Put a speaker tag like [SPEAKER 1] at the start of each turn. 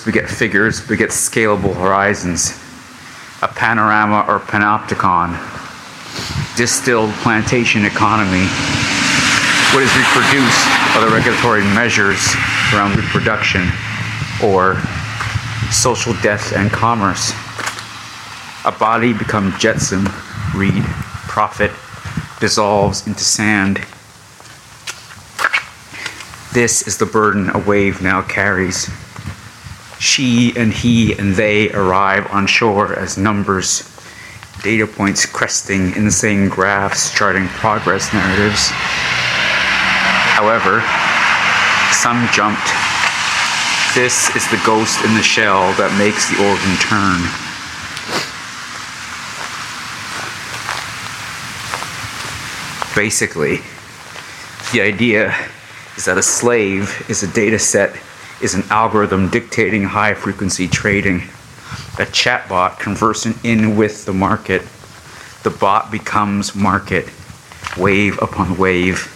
[SPEAKER 1] beget figures, beget scalable horizons. A panorama or panopticon. Distilled plantation economy. What is reproduced are the regulatory measures around reproduction, or social death and commerce. A body becomes jetsam, reed, profit, dissolves into sand. This is the burden a wave now carries. She and he and they arrive on shore as numbers, data points cresting in the same graphs, charting progress narratives. However, some jumped. This is the ghost in the shell that makes the organ turn. Basically, the idea is that a slave is a data set, is an algorithm dictating high-frequency trading. A chatbot conversing in with the market. The bot becomes market, wave upon wave.